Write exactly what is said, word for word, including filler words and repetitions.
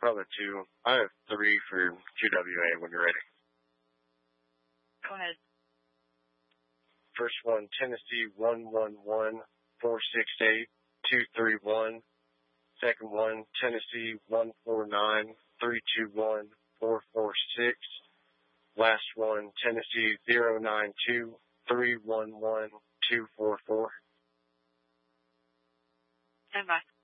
probably two. I have three for Q W A when you're ready. Go ahead. First one, Tennessee one one one four six eight two three one. Second one, Tennessee one four nine three two one four four six. Last one, Tennessee zero nine two three one one two four four. Stand by.